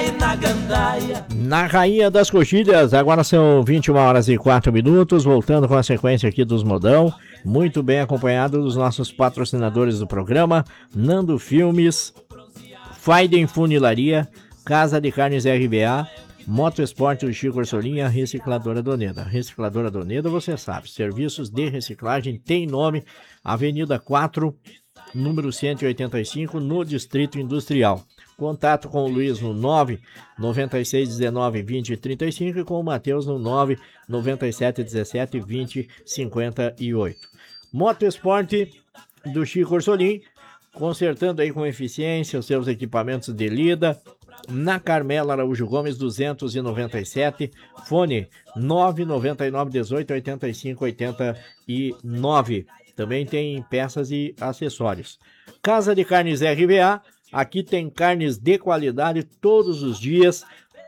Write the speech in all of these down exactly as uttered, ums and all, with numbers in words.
cair na gandaia. Na Rainha das Coxilhas, agora são vinte e uma horas e quatro minutos, voltando com a sequência aqui dos modão, muito bem acompanhado dos nossos patrocinadores do programa, Nando Filmes, Faiden Funilaria, Casa de Carnes R B A, Moto Esporte do Chico Orsolinha, Recicladora Doneda. Recicladora Doneda, você sabe, serviços de reciclagem tem nome, Avenida quatro, número cento e oitenta e cinco, no Distrito Industrial. Contato com o Luiz no nove nove seis um nove dois zero três cinco e com o Matheus no nove nove sete um sete dois zero cinco oito. Moto Esporte do Chico Orsolim, consertando aí com eficiência os seus equipamentos de lida, na Carmela Araújo Gomes duzentos e noventa e sete, fone nove nove nove um oito oito cinco oito nove. Também tem peças e acessórios. Casa de Carnes R B A, aqui tem carnes de qualidade todos os dias,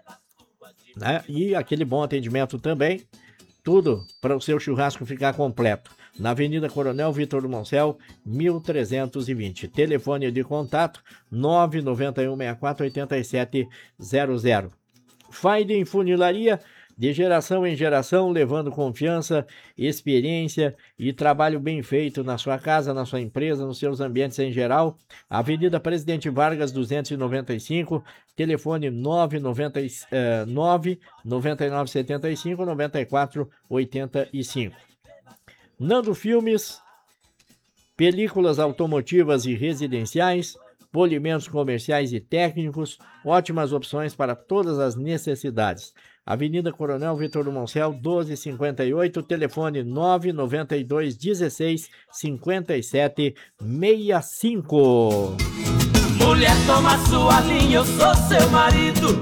né? E aquele bom atendimento também, tudo para o seu churrasco ficar completo. Na Avenida Coronel Vitor do Moncel, mil trezentos e vinte. Telefone de contato nove nove um seis quatro oito sete zero zero. Faiden Funilaria, de geração em geração, levando confiança, experiência e trabalho bem feito na sua casa, na sua empresa, nos seus ambientes em geral. Avenida Presidente Vargas, duzentos e noventa e cinco, telefone nove nove nove nove sete cinco nove quatro oito cinco. Nando Filmes, películas automotivas e residenciais, polimentos comerciais e técnicos, ótimas opções para todas as necessidades. Avenida Coronel Vitor do Moncel, doze e cinquenta e oito, telefone nove nove dois dezesseis cinquenta e sete sessenta e cinco. Mulher, toma sua linha, eu sou seu marido.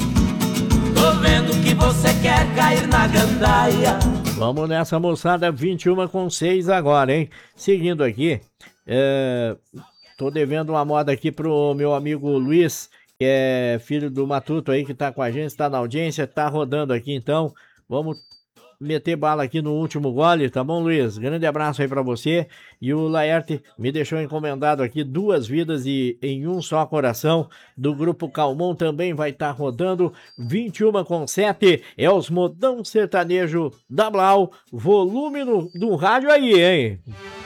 Tô vendo que você quer cair na gandaia. Vamos nessa, moçada, vinte e uma com seis agora, hein? Seguindo aqui, é... tô devendo uma moda aqui pro meu amigo Luiz, que é filho do Matuto aí, que tá com a gente, tá na audiência, tá rodando aqui, então vamos meter bala aqui no último gole, tá bom, Luiz? Grande abraço aí pra você. E o Laerte me deixou encomendado aqui duas vidas e em um só coração, do Grupo Calmon, também vai estar tá rodando, vinte e uma com sete, é os modão sertanejo da Blau, volume no, do rádio aí, hein?